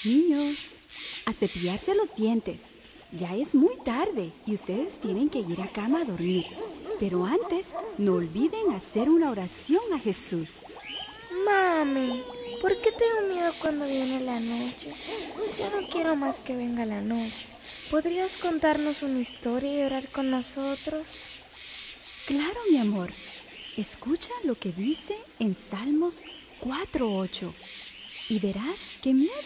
Niños, a cepillarse los dientes. Ya es muy tarde y ustedes tienen que ir a cama a dormir. Pero antes, no olviden hacer una oración a Jesús. Mami, ¿por qué tengo miedo cuando viene la noche? Ya no quiero más que venga la noche. ¿Podrías contarnos una historia y orar con nosotros? Claro, mi amor. Escucha lo que dice en Salmos 4:8 y verás qué miedo